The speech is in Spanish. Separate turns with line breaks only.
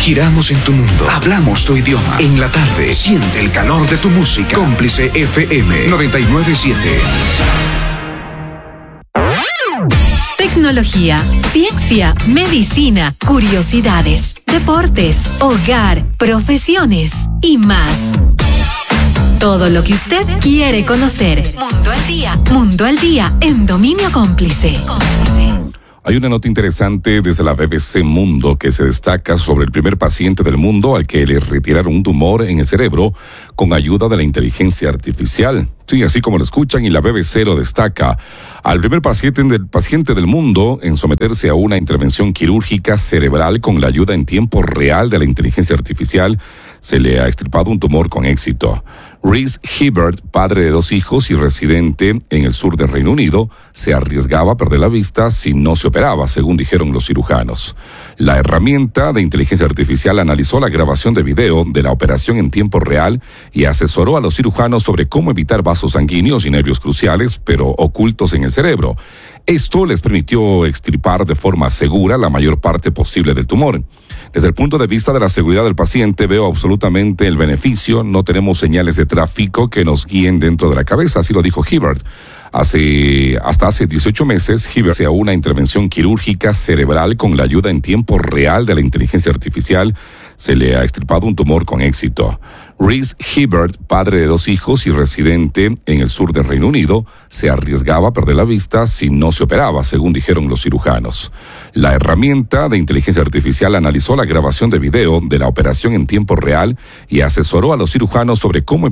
Giramos en tu mundo. Hablamos tu idioma. En la tarde, siente el calor de tu música. Cómplice FM 997.
Tecnología, ciencia, medicina, curiosidades, deportes, hogar, profesiones y más. Todo lo que usted quiere conocer. Mundo al día en Dominio Cómplice.
Hay una nota interesante desde la BBC Mundo que se destaca sobre el primer paciente del mundo al que le retiraron un tumor en el cerebro con ayuda de la inteligencia artificial. Sí, así como lo escuchan, y la BBC lo destaca. Al primer paciente del mundo en someterse a una intervención quirúrgica cerebral con la ayuda en tiempo real de la inteligencia artificial, se le ha extirpado un tumor con éxito. Rhys Hibbert, padre de 2 hijos y residente en el sur del Reino Unido, se arriesgaba a perder la vista si no se operaba, según dijeron los cirujanos. La herramienta de inteligencia artificial analizó la grabación de video de la operación en tiempo real y asesoró a los cirujanos sobre cómo evitar vasos sanguíneos y nervios cruciales, pero ocultos en el cerebro. Esto les permitió extirpar de forma segura la mayor parte posible del tumor. Desde el punto de vista de la seguridad del paciente, veo absolutamente el beneficio. No tenemos señales de tráfico que nos guíen dentro de la cabeza, así lo dijo Hibbert. Hasta hace 18 meses, Hibbert hacía una intervención quirúrgica cerebral con la ayuda en tiempo real de la inteligencia artificial. Se le ha extirpado un tumor con éxito. Rhys Hibbert, padre de 2 hijos y residente en el sur del Reino Unido, se arriesgaba a perder la vista si no se operaba, según dijeron los cirujanos. La herramienta de inteligencia artificial analizó la grabación de video de la operación en tiempo real y asesoró a los cirujanos sobre cómo